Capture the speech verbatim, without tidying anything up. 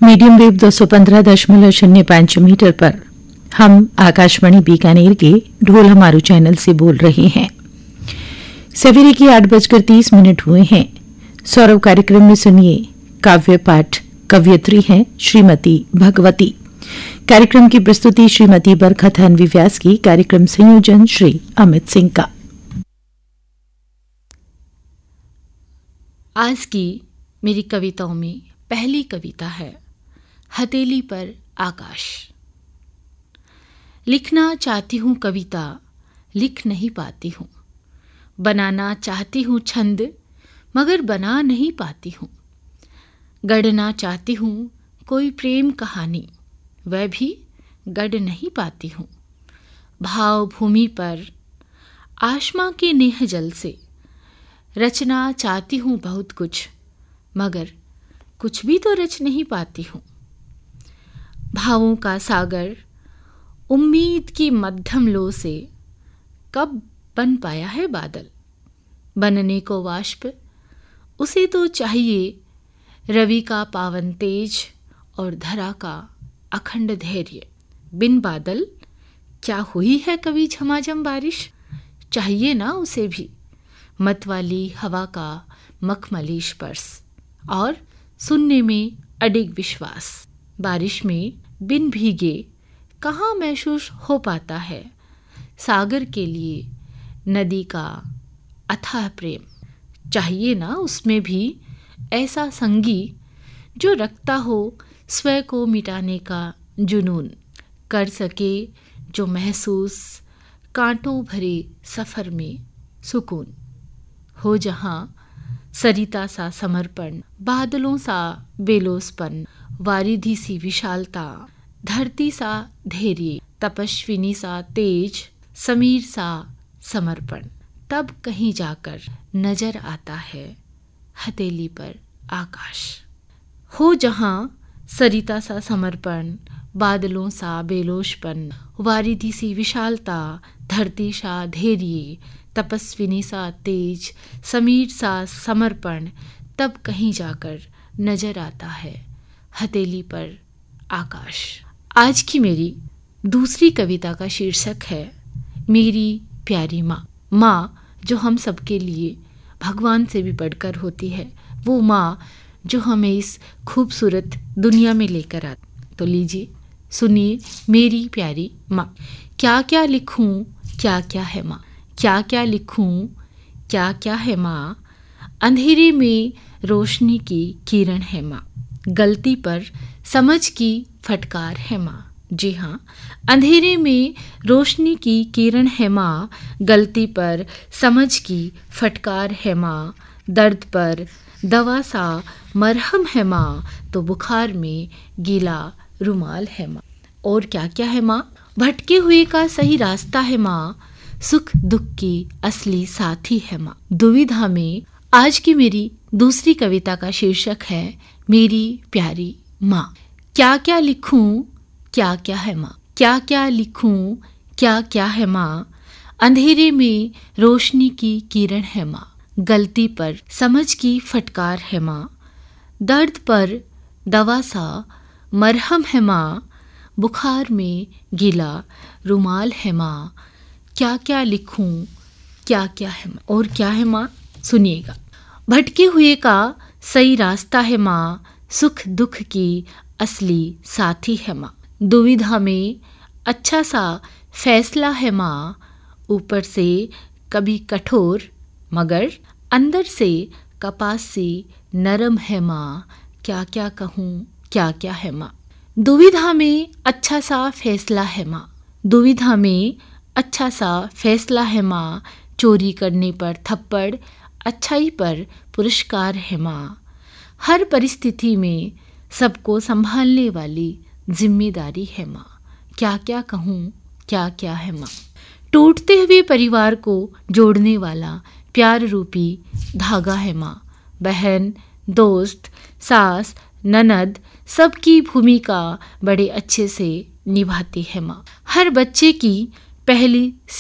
Medium wave दो सौ पंद्रह दशमलव शून्य पाँच मीटर पर हम आकाशवाणी बीकानेर के ढोल हमारू चैनल से बोल रहे हैं। सवेरे की आठ बजकर तीस मिनट हुए हैं। सौरभ कार्यक्रम में सुनिए काव्य पाठ। कवयित्री हैं श्रीमती भगवती। कार्यक्रम की प्रस्तुति श्रीमती बरखत हनवी व्यास की। कार्यक्रम संयोजन श्री अमित सिंह का। आज की मेरी कविताओं में पहली कविता है हथेली पर आकाश। लिखना चाहती हूँ कविता, लिख नहीं पाती हूँ। बनाना चाहती हूँ छंद, मगर बना नहीं पाती हूँ। गढ़ना चाहती हूँ कोई प्रेम कहानी, वह भी गढ़ नहीं पाती हूँ। भाव भूमि पर आसमां के नेह जल से रचना चाहती हूँ बहुत कुछ, मगर कुछ भी तो रच नहीं पाती हूँ। भावों का सागर उम्मीद की मध्यम लो से कब बन पाया है बादल। बनने को वाष्प उसे तो चाहिए रवि का पावन तेज और धरा का अखंड धैर्य। बिन बादल क्या हुई है कभी झमाझम बारिश, चाहिए ना उसे भी मतवाली हवा का मखमली स्पर्श और सुनने में अडिग विश्वास। बारिश में बिन भीगे कहाँ महसूस हो पाता है सागर के लिए नदी का अथाह प्रेम। चाहिए ना उसमें भी ऐसा संगी जो रखता हो स्वयं को मिटाने का जुनून, कर सके जो महसूस कांटों भरे सफ़र में सुकून। हो जहाँ सरिता सा समर्पण, बादलों सा बेलोसपन, वारिधि सी विशालता, धरती सा धैर्य, तपस्विनी सा तेज, समीर सा समर्पण, तब कहीं जाकर नजर आता है हथेली पर आकाश। हो जहाँ सरिता सा समर्पण, बादलों सा बेलोसपन, वारिधि सी विशालता, धरती सा धैर्य, तपस्विनी सा तेज, समीर सा समर्पण, तब कहीं जाकर नजर आता है हथेली पर आकाश। आज की मेरी दूसरी कविता का शीर्षक है मेरी प्यारी माँ। माँ जो हम सबके लिए भगवान से भी बढ़कर होती है, वो माँ जो हमें इस खूबसूरत दुनिया में लेकर आती। तो लीजिए सुनिए मेरी प्यारी माँ। क्या क्या लिखूं, क्या क्या है माँ, क्या क्या लिखूं, क्या क्या है माँ। अंधेरे में रोशनी की किरण है माँ, गलती पर समझ की फटकार है माँ। जी हाँ, अंधेरे में रोशनी की किरण है माँ, गलती पर समझ की फटकार है माँ। दर्द पर दवा सा मरहम है माँ, तो बुखार में गीला रुमाल है माँ। और क्या क्या है माँ। भटके हुए का सही रास्ता है माँ, सुख दुख की असली साथी है माँ। दुविधा में आज की मेरी दूसरी कविता का शीर्षक है मेरी प्यारी माँ। क्या क्या लिखूं, क्या क्या है माँ, क्या क्या लिखूं, क्या क्या है माँ। अंधेरे में रोशनी की किरण है माँ, गलती पर समझ की फटकार है माँ। दर्द पर दवा सा मरहम है माँ, बुखार में गीला रुमाल है माँ। क्या क्या लिखूं, क्या क्या है माँ। और क्या है माँ, सुनिएगा। भटके हुए का सही रास्ता है माँ, सुख दुख की असली साथी है माँ। दुविधा में अच्छा सा फैसला है माँ, ऊपर से कभी कठोर मगर अंदर से कपास सी नरम है माँ। क्या क्या कहूँ, क्या क्या है माँ। दुविधा में अच्छा सा फैसला है माँ, दुविधा में अच्छा सा फैसला है माँ। चोरी करने पर थप्पड़, अच्छाई पर पुरस्कार है माँ। हर परिस्थिति में सबको संभालने वाली जिम्मेदारी है माँ। क्या क्या कहूँ, क्या क्या है माँ। टूटते हुए परिवार को जोड़ने वाला प्यार रूपी धागा है माँ। बहन, दोस्त, सास, ननद सबकी भूमिका बड़े अच्छे से निभाती है माँ। हर बच्चे की पहली